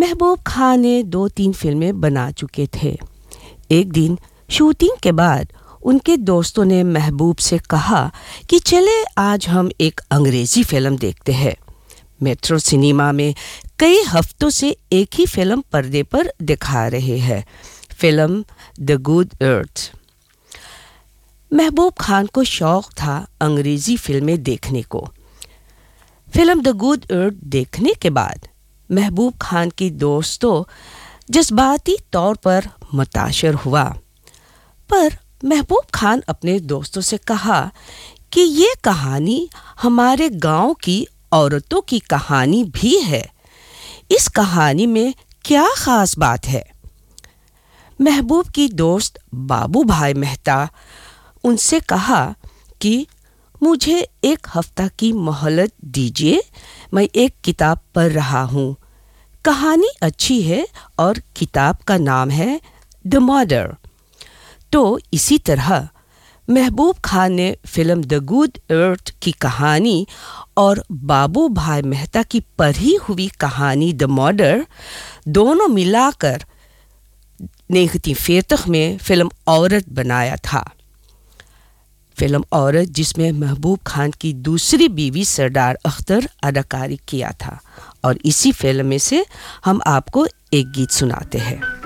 महबूब खान ने 2-3 फिल्में बना चुके थे। एक दिन शूटिंग के बाद उनके दोस्तों ने महबूब से कहा कि चले आज हम एक अंग्रेज़ी फ़िल्म देखते हैं। मेट्रो सिनेमा में कई हफ्तों से एक ही फ़िल्म पर्दे पर दिखा रहे हैं, फ़िल्म द गुड अर्थ। महबूब खान को शौक़ था अंग्रेज़ी फ़िल्में देखने को। फ़िल्म द गुड अर्थ देखने के बाद महबूब खान की दोस्तों जज्बाती तौर पर मुतासर हुआ, पर महबूब खान अपने दोस्तों से कहा कि ये कहानी हमारे गांव की औरतों की कहानी भी है, इस कहानी में क्या ख़ास बात है। महबूब की दोस्त बाबू भाई मेहता उनसे कहा कि मुझे एक हफ्ता की मोहलत दीजिए, मैं एक किताब पढ़ रहा हूँ, कहानी अच्छी है और किताब का नाम है द मर्डर। तो इसी तरह महबूब खान ने फ़िल्म द गुड अर्थ की कहानी और बाबू भाई मेहता की पढ़ी हुई कहानी द मर्डर दोनों मिलाकर 1940 में फ़िल्म औरत बनाया था। फ़िल्म औरत जिसमें महबूब खान की दूसरी बीवी सरदार अख्तर अदाकारी किया था, और इसी फ़िल्म में से हम आपको एक गीत सुनाते हैं।